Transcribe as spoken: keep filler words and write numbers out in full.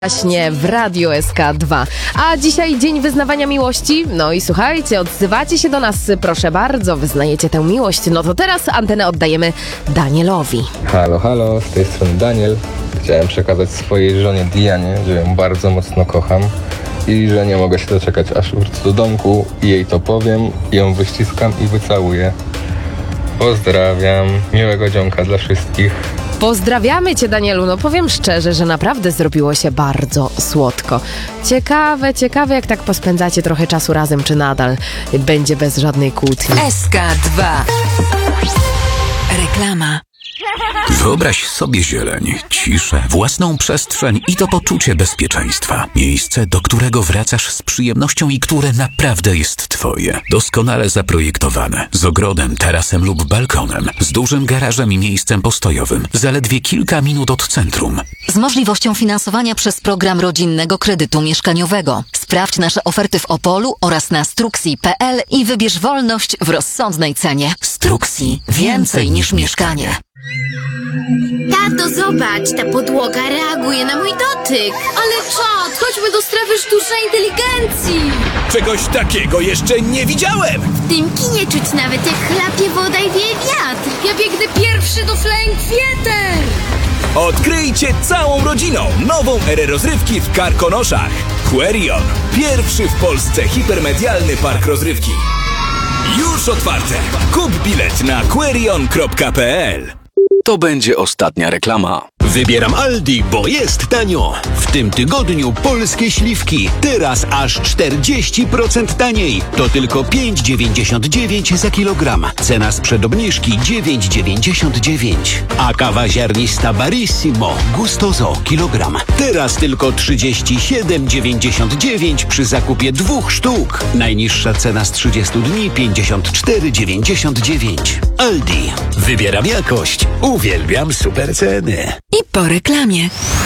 Właśnie w Radio S K dwa. A dzisiaj dzień wyznawania miłości. No i słuchajcie, odzywacie się do nas, proszę bardzo, wyznajecie tę miłość. No to teraz antenę oddajemy Danielowi. Halo, halo, z tej strony Daniel. Chciałem przekazać swojej żonie Dianie, że ją bardzo mocno kocham i że nie mogę się doczekać, aż wrócę do domku i jej to powiem, ją wyściskam i wycałuję. Pozdrawiam, miłego dzionka dla wszystkich. Pozdrawiamy Cię, Danielu. No powiem szczerze, że naprawdę zrobiło się bardzo słodko. Ciekawe, ciekawe jak tak pospędzacie trochę czasu razem, czy nadal będzie bez żadnej kłótni. S K dwa. Reklama. Wyobraź sobie zieleń, ciszę, własną przestrzeń i to poczucie bezpieczeństwa. Miejsce, do którego wracasz z przyjemnością i które naprawdę jest twoje. Doskonale zaprojektowane, z ogrodem, tarasem lub balkonem, z dużym garażem i miejscem postojowym, zaledwie kilka minut od centrum. Z możliwością finansowania przez program rodzinnego kredytu mieszkaniowego. Sprawdź nasze oferty w Opolu oraz na struxi kropka p l i wybierz wolność w rozsądnej cenie. Struxi. Więcej niż mieszkanie. Tato, zobacz, ta podłoga reaguje na mój dotyk. Ale czad, chodźmy do strefy sztucznej inteligencji. Czegoś takiego jeszcze nie widziałem! W tym kinie czuć nawet jak chlapie woda i wieje wiatr. Ja biegnę pierwszy do Flying Theater. Odkryjcie całą rodziną nową erę rozrywki w Karkonoszach. Querion. Pierwszy w Polsce hipermedialny park rozrywki. Już otwarte. Kup bilet na querion kropka p l. To będzie ostatnia reklama. Wybieram Aldi, bo jest tanio. W tym tygodniu polskie śliwki. Teraz aż czterdzieści procent taniej. To tylko pięć dziewięćdziesiąt dziewięć za kilogram. Cena sprzed obniżki dziewięć dziewięćdziesiąt dziewięć. A kawa ziarnista Barissimo Gustoso kilogram. Teraz tylko trzydzieści siedem dziewięćdziesiąt dziewięć przy zakupie dwóch sztuk. Najniższa cena z trzydziestu dni pięćdziesiąt cztery dziewięćdziesiąt dziewięć. Aldi. Wybieram jakość. Uwielbiam super ceny. I po reklamie.